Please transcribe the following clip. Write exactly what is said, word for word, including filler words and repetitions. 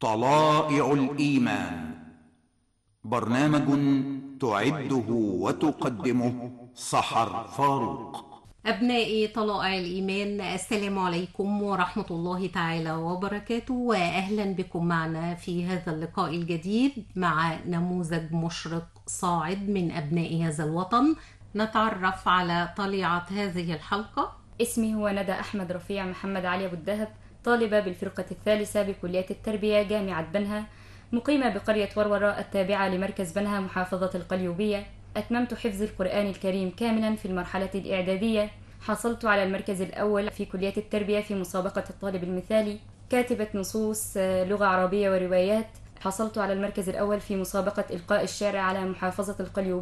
طلائع الإيمان، برنامج تعده وتقدمه سحر فاروق. أبنائي طلائع الإيمان، السلام عليكم ورحمة الله تعالى وبركاته، وأهلا بكم معنا في هذا اللقاء الجديد مع نموذج مشرق صاعد من أبناء هذا الوطن. نتعرف على طليعة هذه الحلقة. اسمي هو ندى أحمد رفيع محمد علي أبو الدهب، طالبة بالفرقة الثالثة بكلية التربية جامعة بنها، مقيمة بقرية ورورة التابعة لمركز بنها محافظة القليوبية. أتممت حفظ القرآن الكريم كاملا في المرحلة الإعدادية. حصلت على المركز الأول في كلية التربية في مسابقة الطالب المثالي، كاتبة نصوص لغة عربية وروايات. حصلت على المركز الأول في مسابقة إلقاء الشعر على محافظة القليوبية